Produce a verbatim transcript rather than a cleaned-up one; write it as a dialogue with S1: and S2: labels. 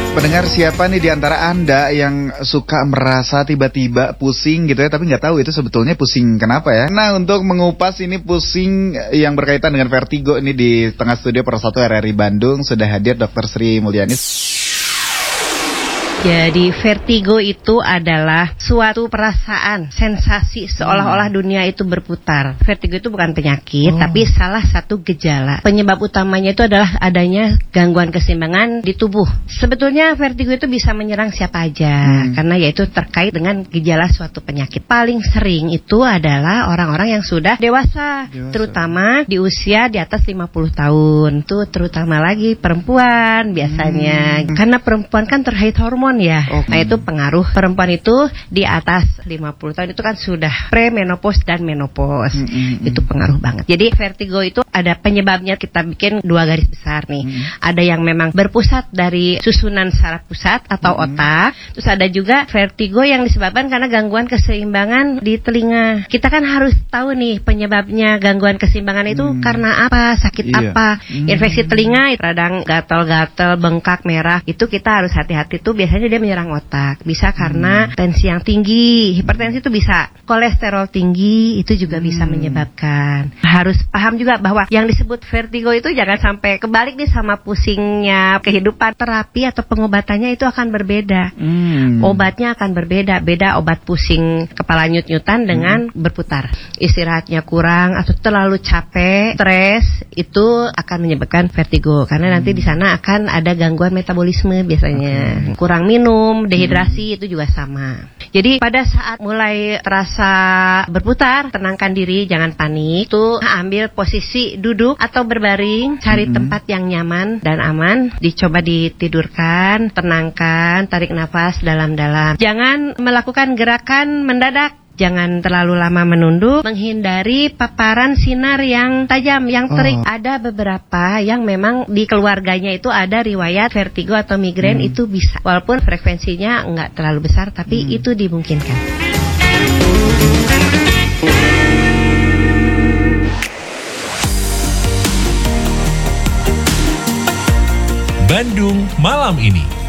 S1: Pendengar, siapa nih di antara Anda yang suka merasa tiba-tiba pusing gitu ya, tapi nggak tahu itu sebetulnya pusing kenapa ya? Nah, untuk mengupas ini pusing yang berkaitan dengan vertigo ini di tengah studio Pro satu R R I Bandung sudah hadir dokter Sri Mulyani.
S2: Jadi vertigo itu adalah suatu perasaan, sensasi seolah-olah dunia itu berputar. Vertigo itu bukan penyakit, oh. tapi salah satu gejala. Penyebab utamanya itu adalah adanya gangguan keseimbangan di tubuh. Sebetulnya vertigo itu bisa menyerang siapa aja, hmm. karena yaitu terkait dengan gejala suatu penyakit. Paling sering itu adalah orang-orang yang sudah dewasa, dewasa. terutama di usia di atas lima puluh tahun. Itu terutama lagi perempuan biasanya, hmm. karena perempuan kan terkait hormon ya. Okay. Nah itu pengaruh. Perempuan itu di atas lima puluh tahun itu kan sudah premenopause dan menopause. Mm-hmm. Itu pengaruh banget. Jadi vertigo itu ada penyebabnya, kita bikin dua garis besar nih. Mm-hmm. Ada yang memang berpusat dari susunan saraf pusat atau mm-hmm. otak. Terus ada juga vertigo yang disebabkan karena gangguan keseimbangan di telinga. Kita kan harus tahu nih penyebabnya gangguan keseimbangan itu mm-hmm. karena apa, sakit iya. apa. Mm-hmm. Infeksi telinga, radang gatal-gatal, bengkak, merah. Itu kita harus hati-hati tuh, biasanya dia menyerang otak. Bisa karena hmm. tensi yang tinggi, hipertensi itu bisa, kolesterol tinggi itu juga hmm. bisa menyebabkan. Harus paham juga bahwa yang disebut vertigo itu jangan sampai kebalik nih sama pusingnya kehidupan. Terapi atau pengobatannya itu akan berbeda. Hmm. Obatnya akan berbeda. Beda obat pusing kepala nyut-nyutan dengan hmm. berputar. Istirahatnya kurang atau terlalu capek, stres, itu akan menyebabkan vertigo. Karena nanti di sana akan ada gangguan metabolisme biasanya. Okay. Kurang minum, dehidrasi, hmm. itu juga sama. Jadi pada saat mulai terasa berputar, tenangkan diri, jangan panik. Itu ambil posisi duduk atau berbaring, cari hmm. tempat yang nyaman dan aman, dicoba ditidurkan, tenangkan, tarik nafas dalam-dalam. Jangan melakukan gerakan mendadak. Jangan terlalu lama menunduk, menghindari paparan sinar yang tajam, yang terik. Oh. Ada beberapa yang memang di keluarganya itu ada riwayat vertigo atau migrain, hmm. itu bisa. Walaupun frekuensinya nggak terlalu besar, tapi hmm. itu dimungkinkan.
S3: Bandung Malam Ini.